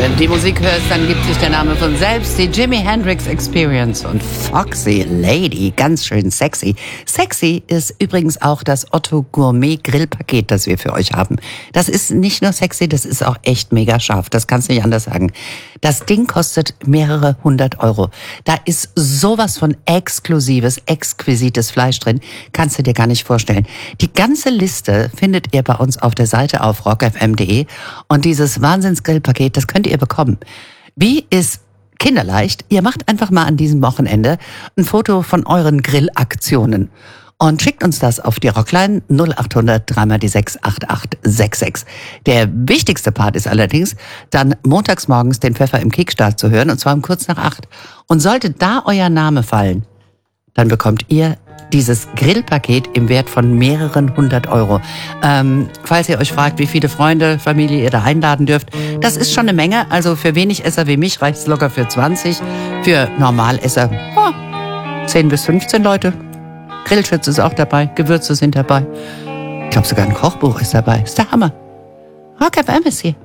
Wenn du die Musik hörst, dann gibt sich der Name von selbst, die Jimi Hendrix Experience. Und Foxy Lady, ganz schön sexy. Sexy ist übrigens auch das Otto Gourmet Grillpaket, das wir für euch haben. Das ist nicht nur sexy, das ist auch echt mega scharf. Das kannst du nicht anders sagen. Das Ding kostet mehrere 100 €. Da ist sowas von exklusives, exquisites Fleisch drin. Kannst du dir gar nicht vorstellen. Die ganze Liste findet ihr bei uns auf der Seite auf rockfm.de. Und dieses Wahnsinnsgrillpaket, das könnt ihr bekommen. Wie ist kinderleicht? Ihr macht einfach mal an diesem Wochenende ein Foto von euren Grillaktionen und schickt uns das auf die Rockline 0800 3 die 6 8866. Der wichtigste Part ist allerdings, dann montags morgens den Pfeffer im Kickstart zu hören, und zwar um kurz nach 8. Und sollte da euer Name fallen, dann bekommt ihr dieses Grillpaket im Wert von mehreren 100 €. Falls ihr euch fragt, wie viele Freunde, Familie ihr da einladen dürft, das ist schon eine Menge. Also für Wenig-Esser wie mich reicht es locker für 20. Für Normalesser 10 bis 15 Leute. Grillschütze ist auch dabei, Gewürze sind dabei. Ich glaube sogar ein Kochbuch ist dabei. Ist der Hammer. Rock FM ist hier.